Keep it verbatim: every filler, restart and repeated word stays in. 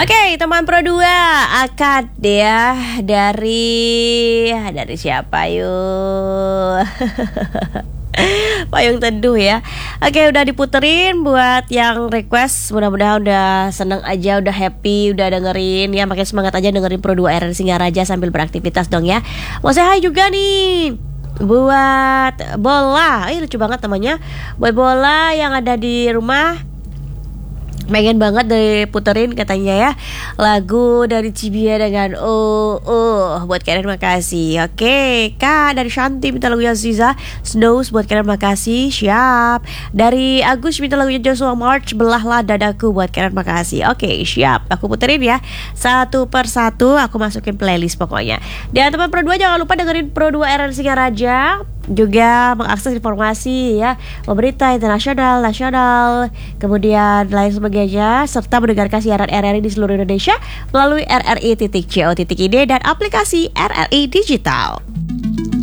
Oke, teman Pro dua akad ya dari dari siapa yuk? Payung Teduh ya. Oke, udah diputerin buat yang request. Mudah-mudahan udah seneng aja, udah happy, udah dengerin ya. Makin semangat aja dengerin Pro dua R R I Singaraja sambil beraktivitas dong ya. Mau say hi juga nih buat Bola. Ih, lucu banget namanya. Buat Bola yang ada di rumah, pengen banget diputerin katanya ya lagu dari Cibia dengan oh oh buat kalian, makasih. Oke, Kak dari Shanti minta lagunya Ziza Snows buat kalian, makasih. Siap. Dari Agus minta lagunya Joshua March Belahlah Dadaku buat kalian, makasih. Oke, siap. Aku puterin ya satu per satu, aku masukin playlist pokoknya. Dan teman Pro dua jangan lupa dengerin Pro dua R R I Singaraja, juga mengakses informasi ya, berita internasional, nasional, kemudian lain sebagainya, serta mendengarkan siaran R R I di seluruh Indonesia melalui r r i titik co titik i d dan aplikasi R R I Digital.